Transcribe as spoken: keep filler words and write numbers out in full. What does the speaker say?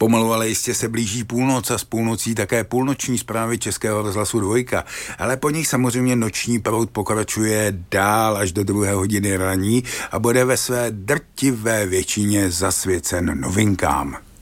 Pomalu, ale jistě se blíží půlnoc a s půlnocí také půlnoční zprávy Českého rozhlasu Dvojka. Ale po nich samozřejmě noční proud pokračuje dál až do druhé hodiny raní a bude ve své drtivé většině zasvěcen novinkám.